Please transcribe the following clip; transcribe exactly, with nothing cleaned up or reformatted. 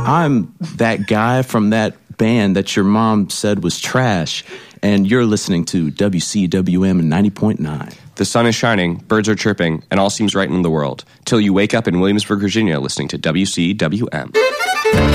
I'm that guy from that band that your mom said was trash, and you're listening to W C W M ninety point nine. The sun is shining, birds are chirping, and all seems right in the world, till you wake up in Williamsburg, Virginia, listening to W C W M.